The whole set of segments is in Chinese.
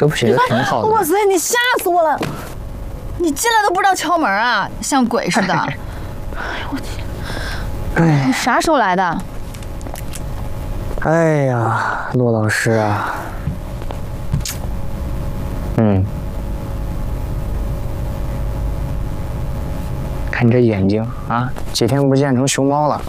这不也挺好的？ 哇塞，你吓死我了！你进来都不知道敲门啊，像鬼似的。哎呦我天！ 哎， 你啥时候来的？ 哎呀，骆老师啊，看你这眼睛啊，几天不见成熊猫了。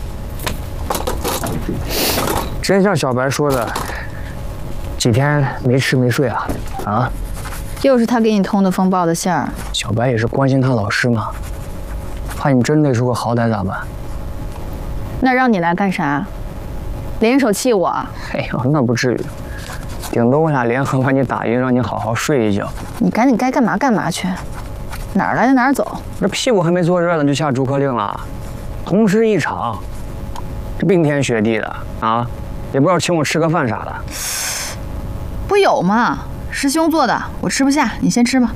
真像小白说的，几天没吃没睡啊？啊？ 又是他给你通的风暴的信儿。 小白也是关心他老师嘛，怕你真累出个好歹咋办？ 那让你来干啥？联手气我？ 哎呦，那不至于，顶多我俩联合把你打晕，让你好好睡一觉。 你赶紧该干嘛干嘛去，哪儿来的哪儿走。 这屁股还没坐热呢，就下逐客令了，同时一场，这冰天雪地的啊，也不知道请我吃个饭啥的。 不有吗？师兄做的，我吃不下，你先吃吧。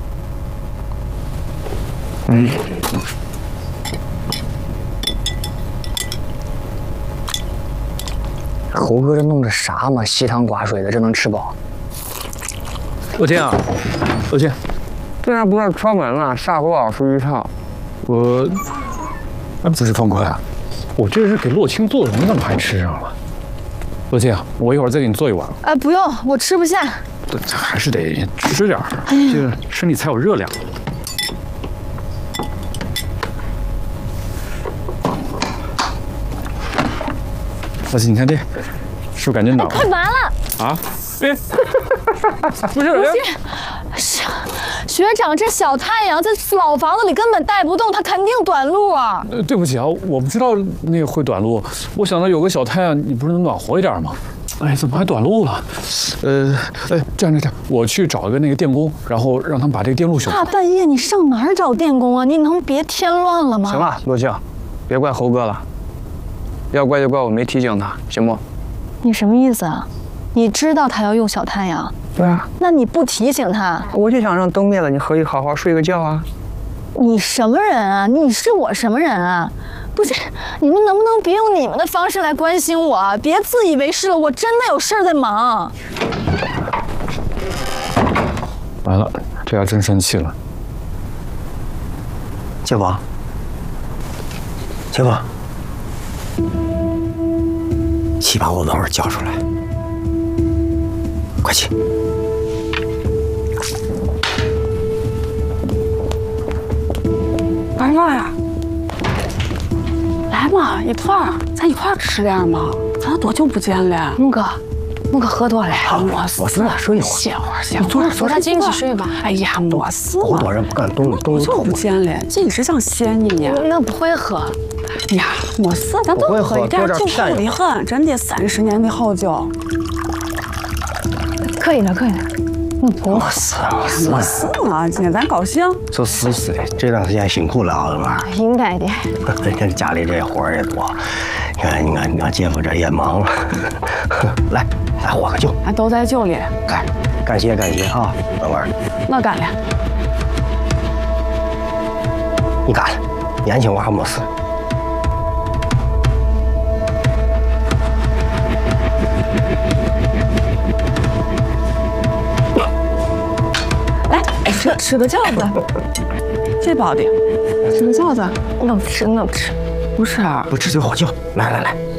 猴哥这弄的啥嘛？稀汤寡水的，这能吃饱？ 乐天啊，乐天， 为啥不让敲门了？吓唬老师一跳。 我，不是痛快啊，我这是给洛清做的，你怎么还吃上了？乐天啊，我一会儿再给你做一碗。 不用，我吃不下。 这还是得吃点儿，这个身体才有热量。乐天，你看这，是不是感觉暖？ 快完了！ 啊？哎，不是， 学长，这小太阳在老房子里根本带不动，他肯定短路啊！ 对不起啊，我不知道那个会短路，我想到有个小太阳，你不是能暖和一点吗？哎，怎么还短路了？这样，我去找一个那个电工，然后让他们把这个电路修。 大半夜你上哪儿找电工啊？你能别添乱了吗？ 行了，洛庆，别怪猴哥了，要怪就怪我没提醒他，行不？ 你什么意思啊？你知道他要用小太阳？ 对啊， 那你不提醒他？ 我就想让灯灭了，你可以好好睡个觉啊。 你什么人啊？你是我什么人啊？不是，你们能不能别用你们的方式来关心我？别自以为是了，我真的有事儿在忙。 完了，这要真生气了。 姐夫，姐夫，去把我等会儿叫出来，快去。 玩啥呀？来嘛，一块儿，咱一块儿吃点嘛。咱多久不见了？ 木哥喝多了。 没事了，睡一会儿。 歇会儿， 你坐着， 咱进去睡吧。 哎呀，没事。 好多人不敢动， 多久不见了？这一直想谢你呢。 我不会喝。 呀，没事，咱都喝一点，酒苦的很，真的30年的好酒。 可以了。 没事啊，今天咱高兴。 就是的，这段时间辛苦了啊，老板。 应该的。 这家里这活儿也多，你看姐夫这也忙。来，咱喝个酒。 俺都在酒里。 感谢啊，等会儿。 我干了。 你干了，年轻娃没事。 吃个饺子，这包的，吃个饺子。 我不吃。 不是， 不吃就喝酒。来，